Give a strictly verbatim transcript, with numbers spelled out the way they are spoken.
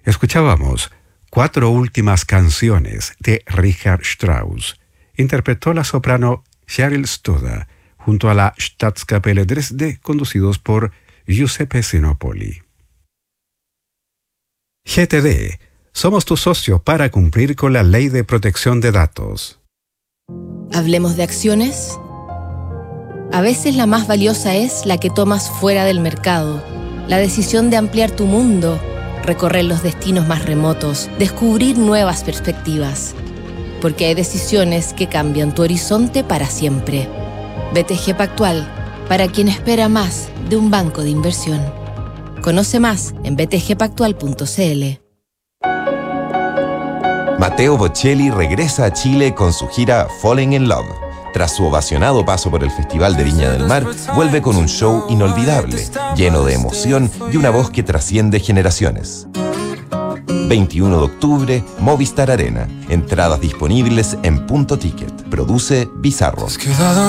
Escuchábamos Cuatro últimas canciones de Richard Strauss. Interpretó la soprano Cheryl Stoda junto a la Staatskapelle Dresde, conducidos por Giuseppe Sinopoli. G T D. Somos tu socio para cumplir con la Ley de Protección de Datos. ¿Hablemos de acciones? A veces la más valiosa es la que tomas fuera del mercado. La decisión de ampliar tu mundo, recorrer los destinos más remotos, descubrir nuevas perspectivas. Porque hay decisiones que cambian tu horizonte para siempre. B T G Pactual, para quien espera más de un banco de inversión. Conoce más en b t g pactual punto c l. Matteo Bocelli regresa a Chile con su gira Falling in Love. Tras su ovacionado paso por el Festival de Viña del Mar, vuelve con un show inolvidable, lleno de emoción y una voz que trasciende generaciones. veintiuno de octubre, Movistar Arena. Entradas disponibles en Punto Ticket. Produce Bizarro.